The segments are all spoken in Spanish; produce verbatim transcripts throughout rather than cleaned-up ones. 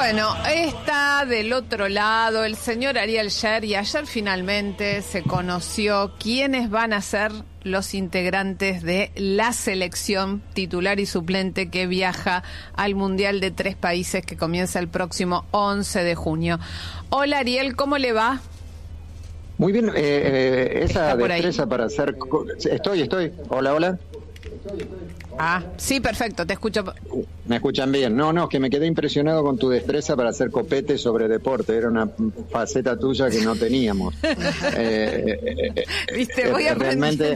Bueno, está del otro lado el señor Ariel Sher y ayer finalmente se conoció quiénes van a ser los integrantes de la selección titular y suplente que viaja al Mundial de Tres Países que comienza el próximo once de junio. Hola Ariel, ¿cómo le va? Muy bien, eh, eh, esa destreza para hacer... Estoy, estoy. Hola, hola. Ah, sí, perfecto, te escucho. ¿Me escuchan bien? No, no, que me quedé impresionado con tu destreza para hacer copete sobre deporte. Era una faceta tuya que no teníamos. eh, eh, Viste, eh, voy realmente.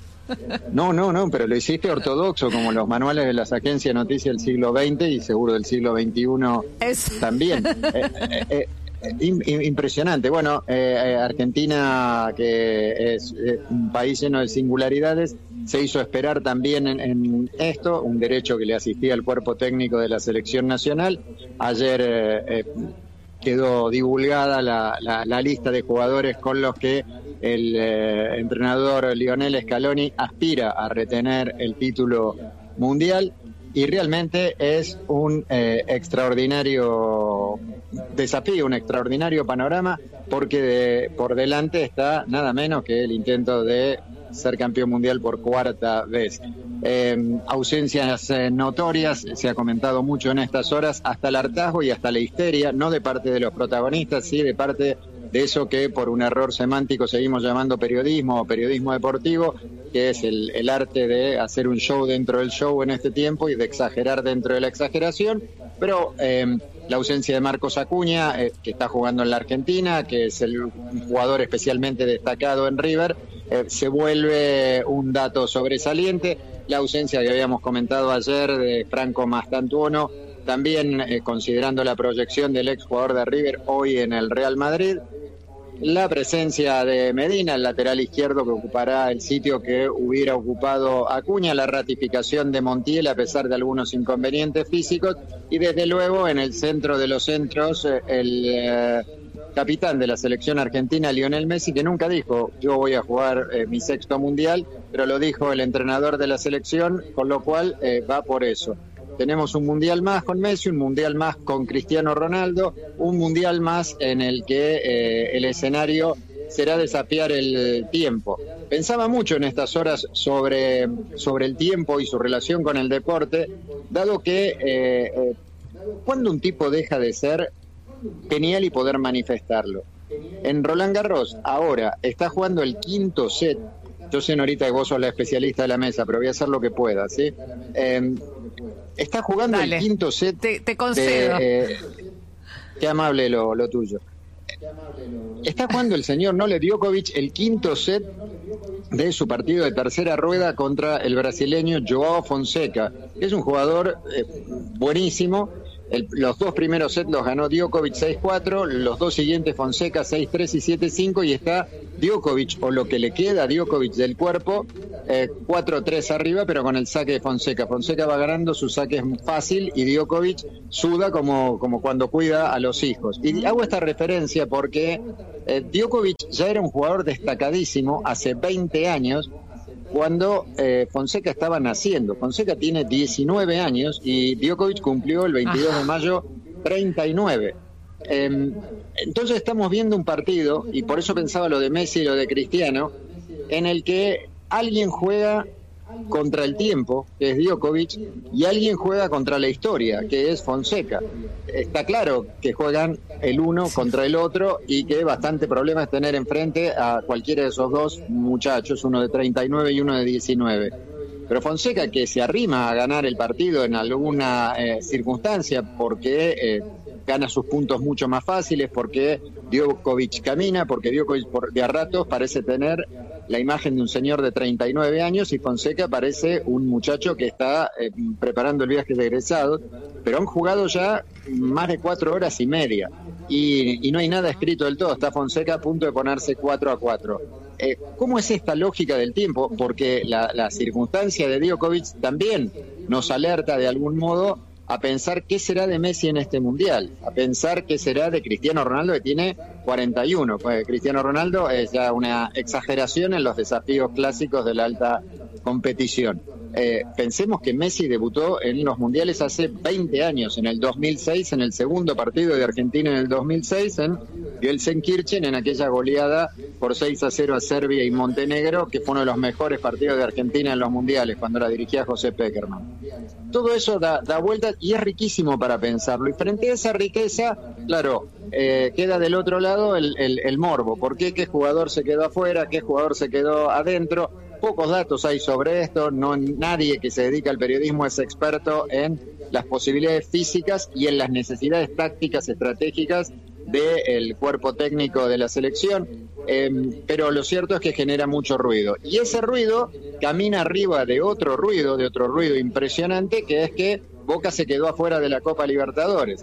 No, no, no, pero lo hiciste ortodoxo, como los manuales de las agencias de noticias del siglo veinte y seguro del siglo veintiuno es... también. Eh, eh, eh, Impresionante. Bueno, eh, Argentina, que es eh, un país lleno de singularidades, se hizo esperar también en, en esto, un derecho que le asistía al cuerpo técnico de la selección nacional. Ayer eh, eh, quedó divulgada la, la, la lista de jugadores con los que el eh, entrenador Lionel Scaloni aspira a retener el título mundial. Y realmente es un eh, extraordinario desafío, un extraordinario panorama, porque de, por delante está nada menos que el intento de ser campeón mundial por cuarta vez. Eh, ausencias eh, notorias, se ha comentado mucho en estas horas, hasta el hartazgo y hasta la histeria, no de parte de los protagonistas, sí de parte de eso que por un error semántico seguimos llamando periodismo o periodismo deportivo, que es el, el arte de hacer un show dentro del show en este tiempo y de exagerar dentro de la exageración. Pero eh, la ausencia de Marcos Acuña, eh, que está jugando en la Argentina, que es el un jugador especialmente destacado en River, eh, se vuelve un dato sobresaliente. La ausencia que habíamos comentado ayer de Franco Mastantuono, también eh, considerando la proyección del ex jugador de River hoy en el Real Madrid. La presencia de Medina, el lateral izquierdo que ocupará el sitio que hubiera ocupado Acuña, la ratificación de Montiel a pesar de algunos inconvenientes físicos y desde luego en el centro de los centros el eh, capitán de la selección argentina, Lionel Messi, que nunca dijo yo voy a jugar eh, mi sexto mundial, pero lo dijo el entrenador de la selección, con lo cual eh, va por eso. Tenemos un mundial más con Messi, un mundial más con Cristiano Ronaldo, un mundial más en el que eh, el escenario será desafiar el tiempo. Pensaba mucho en estas horas sobre, sobre el tiempo y su relación con el deporte, dado que eh, eh, cuando un tipo deja de ser genial y poder manifestarlo. En Roland Garros ahora está jugando el quinto set. Yo sé, Norita, que vos sos la especialista de la mesa, pero voy a hacer lo que pueda, ¿sí? Eh, está jugando Dale, el quinto set. Te, te concedo. De, eh, qué amable lo, lo tuyo. Está jugando el señor Novak Djokovic el quinto set de su partido de tercera rueda contra el brasileño Joao Fonseca, que es un jugador eh, buenísimo. El, los dos primeros sets los ganó Djokovic seis cuatro, los dos siguientes Fonseca seis tres y siete cinco, y está Djokovic, o lo que le queda a Djokovic del cuerpo, eh, cuatro tres arriba, pero con el saque de Fonseca. Fonseca va ganando, su saque es fácil y Djokovic suda como, como cuando cuida a los hijos. Y hago esta referencia porque eh, Djokovic ya era un jugador destacadísimo hace veinte años, cuando eh, Fonseca estaba naciendo. Fonseca tiene diecinueve años y Djokovic cumplió el veintidós de mayo treinta y nueve. Eh, entonces estamos viendo un partido, y por eso pensaba lo de Messi y lo de Cristiano, en el que alguien juega contra el tiempo, que es Djokovic, y alguien juega contra la historia, que es Fonseca. Está claro que juegan el uno contra el otro y que bastante problema es tener enfrente a cualquiera de esos dos muchachos, uno de treinta y nueve y uno de diecinueve. Pero Fonseca, que se arrima a ganar el partido en alguna eh, circunstancia porque eh, gana sus puntos mucho más fáciles, porque Djokovic camina, porque Djokovic por, de a ratos parece tener la imagen de un señor de treinta y nueve años y Fonseca parece un muchacho que está eh, preparando el viaje de egresado, pero han jugado ya más de cuatro horas y media y, y no hay nada escrito del todo. Está Fonseca a punto de ponerse cuatro a cuatro. Eh, ¿Cómo es esta lógica del tiempo? Porque la, la circunstancia de Djokovic también nos alerta de algún modo a pensar qué será de Messi en este Mundial, a pensar qué será de Cristiano Ronaldo, que tiene cuarenta y uno. Pues Cristiano Ronaldo es ya una exageración en los desafíos clásicos de la alta competición. Eh, pensemos que Messi debutó en los mundiales hace veinte años, en el dos mil seis, en el segundo partido de Argentina en el dos mil seis, en Gelsenkirchen, en aquella goleada por seis a cero a Serbia y Montenegro, que fue uno de los mejores partidos de Argentina en los mundiales, cuando la dirigía José Peckerman. Todo eso da, da vueltas y es riquísimo para pensarlo. Y frente a esa riqueza, claro, eh, queda del otro lado el, el, el morbo. ¿Por qué? ¿Qué jugador se quedó afuera? ¿Qué jugador se quedó adentro? Pocos datos hay sobre esto, no nadie que se dedica al periodismo es experto en las posibilidades físicas y en las necesidades tácticas estratégicas del cuerpo técnico de la selección, eh, pero lo cierto es que genera mucho ruido. Y ese ruido camina arriba de otro ruido, de otro ruido impresionante, que es que Boca se quedó afuera de la Copa Libertadores.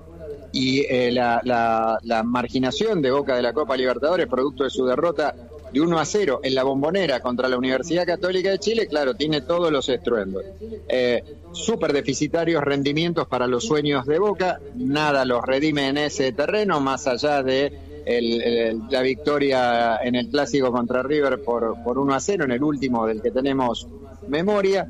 Y eh, la, la, la marginación de Boca de la Copa Libertadores, producto de su derrota de uno a cero en la Bombonera contra la Universidad Católica de Chile, claro, tiene todos los estruendos. Eh, súper deficitarios rendimientos para los sueños de Boca, nada los redime en ese terreno, más allá de el, el, la victoria en el clásico contra River por, por uno a cero, en el último del que tenemos memoria.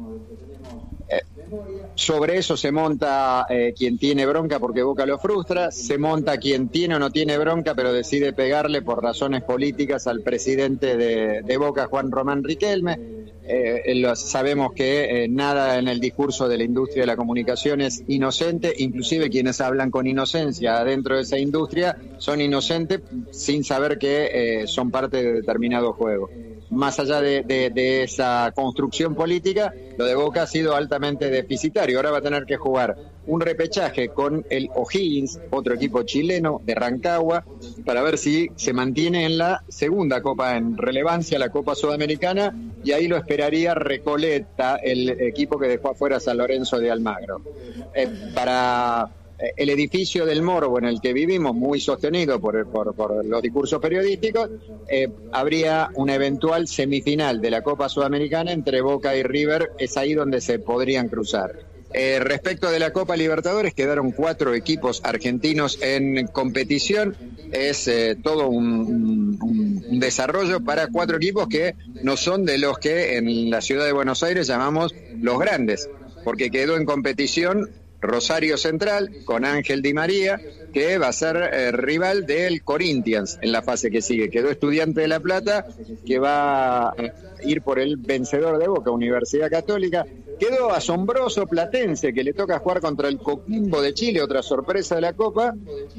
Eh, sobre eso se monta eh, quien tiene bronca porque Boca lo frustra, se monta quien tiene o no tiene bronca pero decide pegarle por razones políticas al presidente de, de Boca, Juan Román Riquelme. Eh, lo, sabemos que eh, nada en el discurso de la industria de la comunicación es inocente, inclusive quienes hablan con inocencia dentro de esa industria son inocentes sin saber que eh, son parte de determinado juego. Más allá de, de, de esa construcción política, lo de Boca ha sido altamente deficitario. Ahora va a tener que jugar un repechaje con el O'Higgins, otro equipo chileno de Rancagua, para ver si se mantiene en la segunda Copa en relevancia, la Copa Sudamericana, y ahí lo esperaría Recoleta, el equipo que dejó afuera a San Lorenzo de Almagro. Eh, para... El edificio del morbo en el que vivimos, muy sostenido por, por, por los discursos periodísticos, eh, habría una eventual semifinal de la Copa Sudamericana entre Boca y River, es ahí donde se podrían cruzar. Eh, respecto de la Copa Libertadores, quedaron cuatro equipos argentinos en competición, es eh, todo un, un, un desarrollo para cuatro equipos que no son de los que en la ciudad de Buenos Aires llamamos los grandes, porque quedó en competición Rosario Central con Ángel Di María, que va a ser eh, rival del Corinthians en la fase que sigue. Quedó Estudiante de La Plata, que va a ir por el vencedor de Boca, Universidad Católica. Quedó Asombroso Platense, que le toca jugar contra el Coquimbo de Chile, otra sorpresa de la Copa,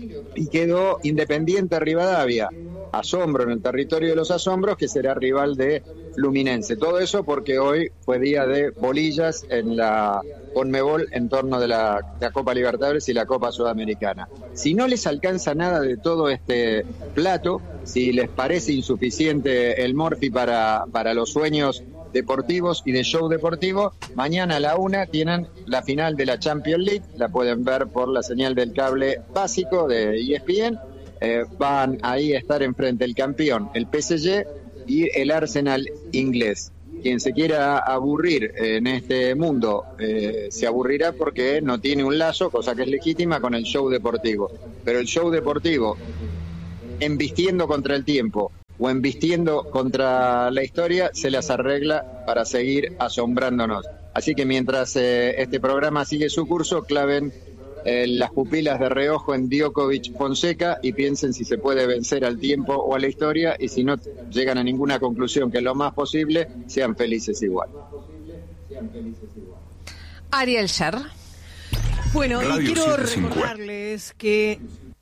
y quedó Independiente Rivadavia, asombro en el territorio de los asombros, que será rival de Fluminense. Todo eso porque hoy fue día de bolillas en la Conmebol en torno de la, la Copa Libertadores y la Copa Sudamericana. Si no les alcanza nada de todo este plato, si les parece insuficiente el Morphy para, para los sueños deportivos y de show deportivo, mañana a la una tienen la final de la Champions League, la pueden ver por la señal del cable básico de E S P N. Eh, van ahí a estar enfrente el campeón, el P S G, y el Arsenal inglés. Quien se quiera aburrir en este mundo eh, se aburrirá porque no tiene un lazo, cosa que es legítima, con el show deportivo. Pero el show deportivo, embistiendo contra el tiempo o embistiendo contra la historia, se las arregla para seguir asombrándonos. Así que mientras eh, este programa sigue su curso, claven Eh, las pupilas de reojo en Djokovic Fonseca y piensen si se puede vencer al tiempo o a la historia, y si no llegan a ninguna conclusión, que es lo más posible, sean felices igual. Ariel Sher. Bueno, Radio y quiero recordarles que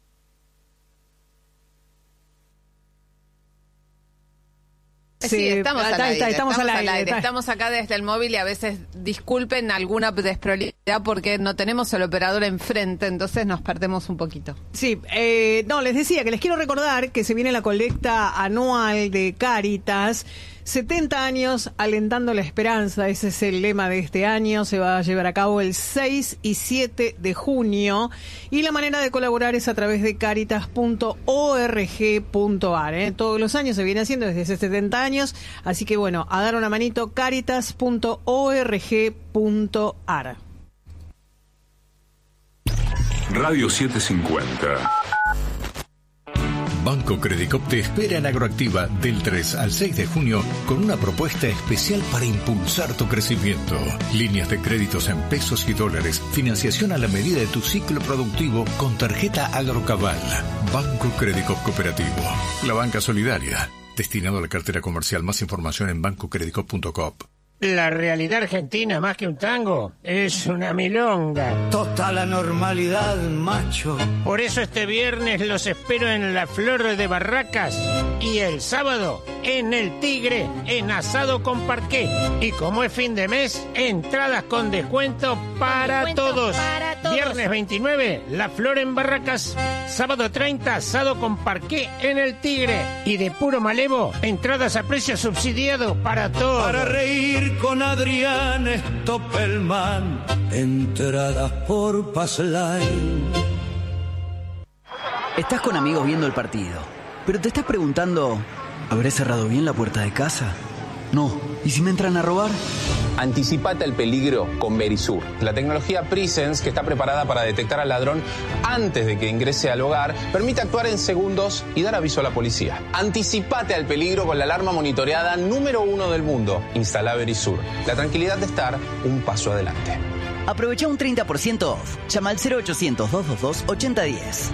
Sí, estamos, al, está, aire, está, estamos, estamos al aire, aire. está. Estamos acá desde el móvil y a veces disculpen alguna desprolijidad porque no tenemos el operador enfrente, entonces nos perdemos un poquito. Sí, eh, no, les decía que les quiero recordar que se viene la colecta anual de Cáritas. setenta años alentando la esperanza, ese es el lema de este año. Se va a llevar a cabo el seis y siete de junio y la manera de colaborar es a través de caritas punto org punto ar. ¿eh? Todos los años se viene haciendo desde hace setenta años, así que bueno, a dar una manito, caritas punto org punto ar. Radio setecientos cincuenta. Banco Banco Credicop te espera en Agroactiva del tres al seis de junio con una propuesta especial para impulsar tu crecimiento. Líneas de créditos en pesos y dólares, financiación a la medida de tu ciclo productivo con tarjeta Agrocabal. Banco Credicop Cooperativo, la banca solidaria, destinado a la cartera comercial. Más información en banco credicop punto com. La realidad argentina, más que un tango, es una milonga. Total anormalidad, macho. Por eso este viernes los espero en la Flor de Barracas y el sábado en el Tigre, en asado con parqué. Y como es fin de mes, entradas con descuento para, descuento todos. para todos. Viernes veintinueve, la Flor en Barracas. Sábado treinta, asado con parqué en el Tigre. Y de puro malevo, entradas a precio subsidiado para todos. Para reír con Adrián Stoppelman, entradas por Passline. Estás con amigos viendo el partido, pero te estás preguntando, ¿habré cerrado bien la puerta de casa? No, ¿y si me entran a robar? Anticipate al peligro con Verisur, la tecnología Presence que está preparada para detectar al ladrón antes de que ingrese al hogar, permite actuar en segundos y dar aviso a la policía. Anticipate al peligro con la alarma monitoreada número uno del mundo. Instala Verisur, la tranquilidad de estar un paso adelante. Aprovecha un treinta por ciento off. Llama al cero ochocientos, doscientos veintidós, ochenta diez.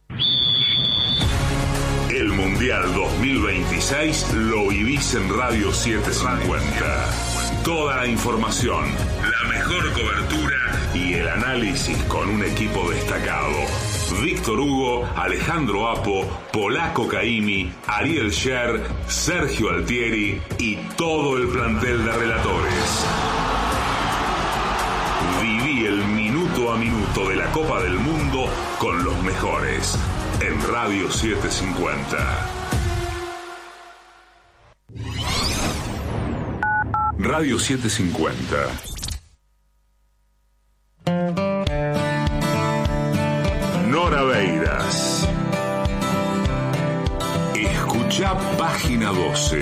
El Mundial dos mil veintiséis lo vivís en Radio setecientos cincuenta. Toda la información, la mejor cobertura y el análisis con un equipo destacado. Víctor Hugo, Alejandro Apo, Polaco Caimi, Ariel Sher, Sergio Altieri y todo el plantel de relatores. Viví el minuto a minuto de la Copa del Mundo con los mejores en Radio setecientos cincuenta. Radio setecientos cincuenta. Nora Beiras. Escucha Página doce.